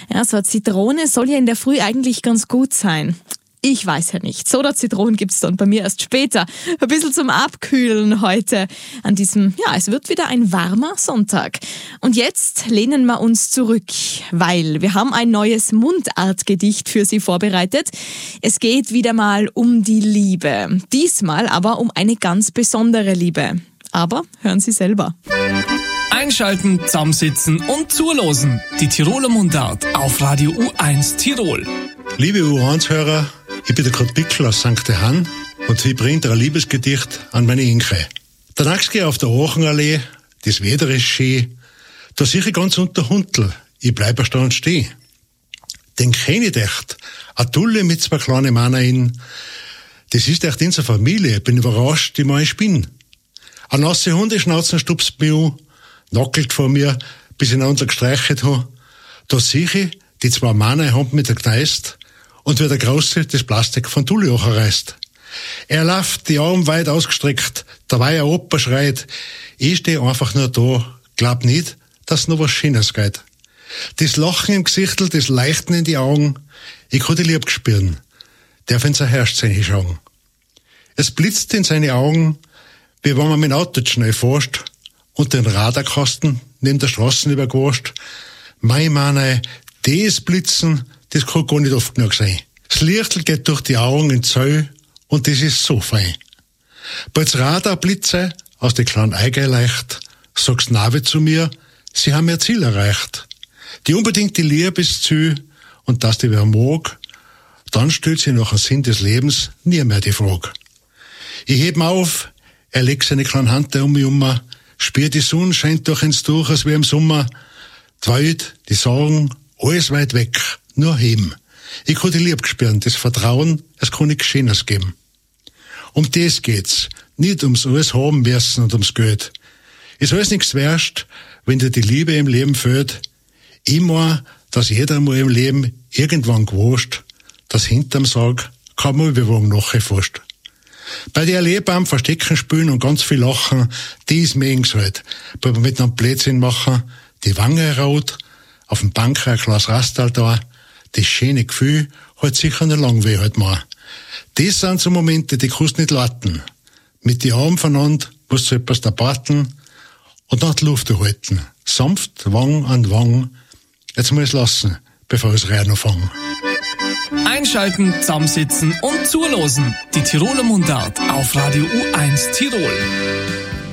Ja, so eine Zitrone soll ja in der Früh eigentlich ganz gut sein. Ich weiß ja nicht. Soda-Zitronen gibt's dann bei mir erst später. Ein bisschen zum Abkühlen heute an diesem, es wird wieder ein warmer Sonntag. Und jetzt lehnen wir uns zurück, weil wir haben ein neues Mundartgedicht für Sie vorbereitet. Es geht wieder mal um die Liebe. Diesmal aber um eine ganz besondere Liebe. Aber hören Sie selber. Einschalten, zusammensitzen und zulosen. Die Tiroler Mundart auf Radio U1 Tirol. Liebe U1-Hörer, ich bin der Kurt Bickel aus St. Johann und ich bringe ein Liebesgedicht an meine Inke. Der Naxge auf der Achenallee, das Wetter ist schön, da sehe ich ganz unter Hundel, ich bleib erstaunt stehen. Den kenn ich echt, a Tulle mit zwei kleinen Männer das ist echt unsere Familie, bin überrascht, die mal ich bin. A nasse Hundeschnauzen stupst mich an, nackelt vor mir, bis ich einander gestreichelt ha. Da sehe ich, die zwei Männer haben mit der Gneist und wie der Große das Plastik von Tulli reißt. Er läuft, die Arme weit ausgestreckt, dabei ein Opa schreit, ich steh einfach nur da, glaub nicht, dass noch was Schönes geht. Das Lachen im Gesichtel, das Leuchten in die Augen, ich kann die lieb gespüren, darf in sein Herz hinschauen. Es blitzt in seine Augen, wie wenn man mit dem Auto schnell fährt und den Radarkasten neben der Straße übergewascht. Mei Mann, das Blitzen, das kann gar nicht oft genug sein. Das Lichtel geht durch die Augen in Zell und das ist so fein. Bald's Radarblitze aus den kleinen Eigeln leicht, sagst Navi zu mir, sie haben ihr Ziel erreicht. Die unbedingte Liebe ist zu und dass die wer mag, dann stellt sie nach dem Sinn des Lebens nie mehr die Frage. Ich heb auf, er legt seine kleine Hand um mich spürt die Sonne scheint durch ins Tuch, als wie im Sommer. Die Welt, die Sorgen, alles weit weg, nur heben. Ich kann die Liebe spüren, das Vertrauen, es kann nichts Schönes geben. Um das geht's, nicht ums alles haben müssen und ums Geld. Ist alles nichts wert, wenn dir die Liebe im Leben fehlt. Ich mein, dass jeder mal im Leben irgendwann gewusst, dass hinterm Sarg kein Müllbewogen nachher fast. Bei der Erlebung Verstecken spielen und ganz viel Lachen, die ist mir halt. Weil wir mit einem Blödsinn machen, die Wange rot, auf dem Bank ein Glas Rastal da, das schöne Gefühl halt sicher nicht lang weh halt mal. Das sind so Momente, die kannst du nicht warten. Mit die Armen voneinander musst du etwas da warten und nach der Luft halten. Sanft, Wang an Wang. Jetzt muss ich es lassen, bevor ich das Rennen fange. Einschalten, zusammensitzen und zulosen. Die Tiroler Mundart auf Radio U1 Tirol.